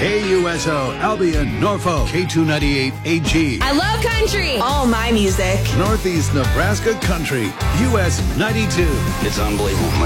KUSO, Albion, Norfolk, K298 AG. I love country. All my music. Northeast Nebraska Country, US 92. It's unbelievable.